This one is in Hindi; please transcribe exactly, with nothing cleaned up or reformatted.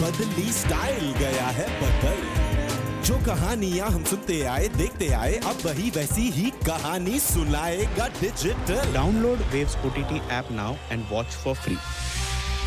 बदली स्टाइल गया है बदल। जो कहानियां हम सुनते आए देखते आए, अब वही वैसी ही कहानी सुनाएगा digital. Download Waves O T T app now and watch for free.